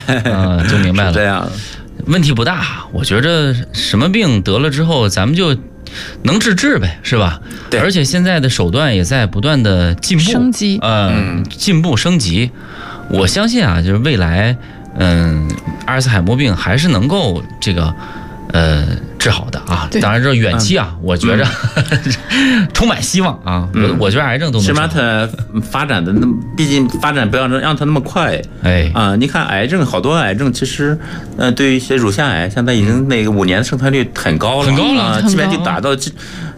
就明白了。 这样， 问题不大，我觉着什么病得了之后，咱们就能治呗，是吧？ 对。 而且现在的手段也在不断的进步、 升级， 进步升级。我相信啊，就是未来，阿尔茨海默病还是能够这个。治好的啊，当然这远期啊，我觉着充满希望啊。我觉得癌症都能治好。 起码它发展的毕竟发展不要让它那么快。你看癌症，好多癌症其实，对于一些乳腺癌，现在已经那个5年的生存率很高了，基本就达到